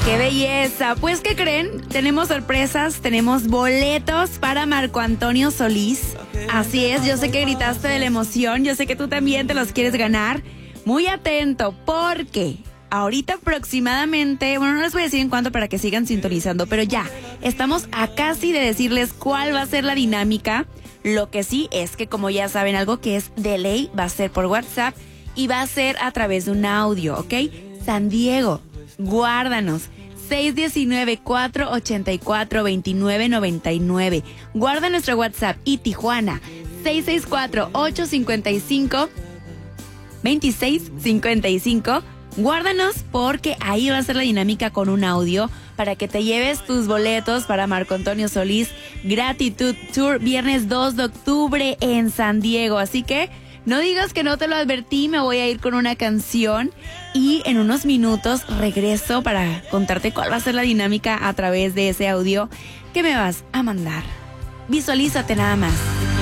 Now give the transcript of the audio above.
¡Qué belleza! Pues, ¿qué creen? Tenemos sorpresas, tenemos boletos para Marco Antonio Solís. Así es, yo sé que gritaste de la emoción, yo sé que tú también te los quieres ganar. Muy atento, porque ahorita aproximadamente, bueno, no les voy a decir en cuánto para que sigan sintonizando, pero ya, estamos a casi de decirles cuál va a ser la dinámica. Lo que sí es que, como ya saben, algo que es de ley va a ser por WhatsApp y va a ser a través de un audio, ¿ok? San Diego, guárdanos. 619-484-2999. Guarda nuestro WhatsApp. Y Tijuana, 664-855-2655. Guárdanos porque ahí va a ser la dinámica con un audio para que te lleves tus boletos para Marco Antonio Solís Gratitud Tour viernes 2 de octubre en San Diego. Así que no digas que no te lo advertí, me voy a ir con una canción y en unos minutos regreso para contarte cuál va a ser la dinámica a través de ese audio que me vas a mandar. Visualízate nada más.